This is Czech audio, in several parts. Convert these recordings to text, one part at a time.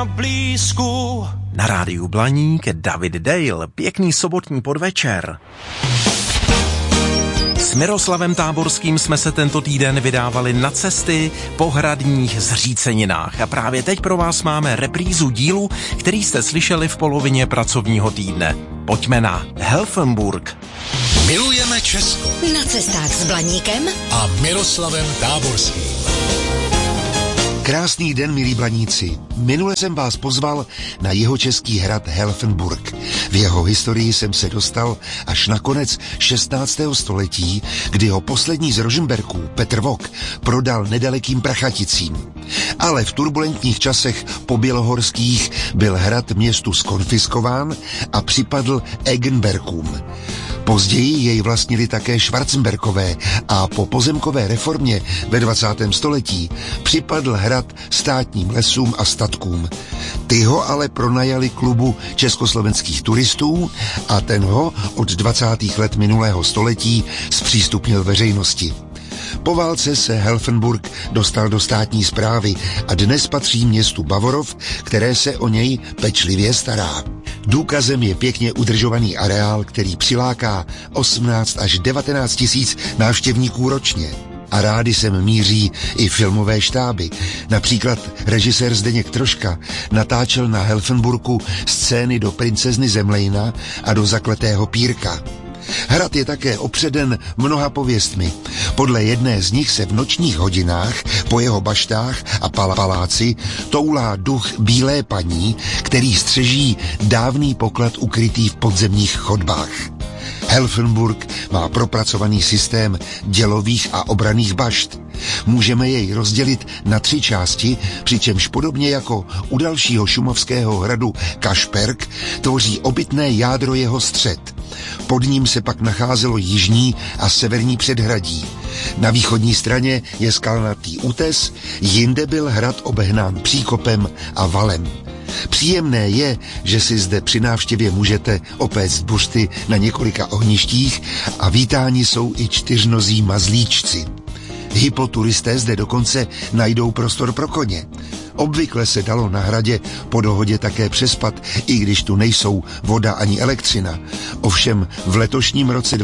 na blízku. Na rádiu Blaník David Dale. Pěkný sobotní podvečer. S Miroslavem Táborským jsme se tento týden vydávali na cesty po hradních zříceninách. A právě teď pro vás máme reprízu dílu, který jste slyšeli v polovině pracovního týdne. Pojďme na Helfenburg. Milujeme Česko. Na cestách s Blaníkem a Miroslavem Táborským. Krásný den, milí blaníci. Minule jsem vás pozval na jihočeský hrad Helfenburg. V jeho historii jsem se dostal až na konec 16. století, kdy ho poslední z Rožmberků, Petr Vok, prodal nedalekým Prachaticím. Ale v turbulentních časech pobělohorských byl hrad městu zkonfiskován a připadl Eggenberkům. Později jej vlastnili také Schwarzenberkové a po pozemkové reformě ve 20. století připadl hrad státním lesům a statkům. Ty ho ale pronajali klubu československých turistů a ten ho od 20. let minulého století zpřístupnil veřejnosti. Po válce se Helfenburg dostal do státní správy a dnes patří městu Bavorov, které se o něj pečlivě stará. Důkazem je pěkně udržovaný areál, který přiláká 18 až 19 tisíc návštěvníků ročně. A rádi sem míří i filmové štáby. Například režisér Zdeněk Troška natáčel na Helfenburgu scény do Princezny Zemlejna a do Zakletého pírka. Hrad je také opředen mnoha pověstmi. Podle jedné z nich se v nočních hodinách po jeho baštách a paláci toulá duch bílé paní, který střeží dávný poklad ukrytý v podzemních chodbách. Helfenburg má propracovaný systém dělových a obranných bašt. Můžeme jej rozdělit na 3 části, přičemž podobně jako u dalšího šumavského hradu Kašperk tvoří obytné jádro jeho střed. Pod ním se pak nacházelo jižní a severní předhradí. Na východní straně je skalnatý útes, jinde byl hrad obehnán příkopem a valem. Příjemné je, že si zde při návštěvě můžete opéct buřty na několika ohništích a vítáni jsou i 4nozí mazlíčci. Hypoturisté zde dokonce najdou prostor pro koně. Obvykle se dalo na hradě po dohodě také přespat, i když tu nejsou voda ani elektřina. Ovšem v letošním roce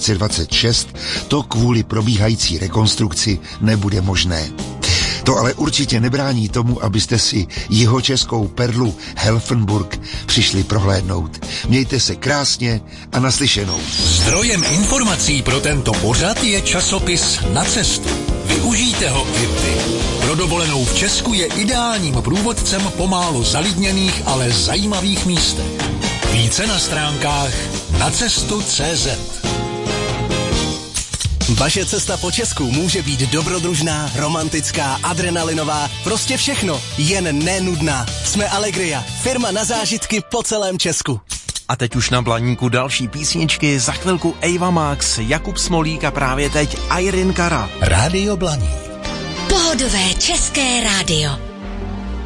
2026 to kvůli probíhající rekonstrukci nebude možné. To ale určitě nebrání tomu, abyste si jihočeskou perlu Helfenburg přišli prohlédnout. Mějte se krásně a naslyšenou. Zdrojem informací pro tento pořad je časopis Na cestu. Využijte ho i vy. Pro dovolenou v Česku je ideálním průvodcem po málo zalidněných, ale zajímavých místech. Více na stránkách nacestu.cz. Vaše cesta po Česku může být dobrodružná, romantická, adrenalinová, prostě všechno, jen nenudná. Jsme Allegria, firma na zážitky po celém Česku. A teď už na Blaníku další písničky, za chvilku Eva Max, Jakub Smolík a právě teď Irene Cara. Rádio Blaník. Pohodové české rádio.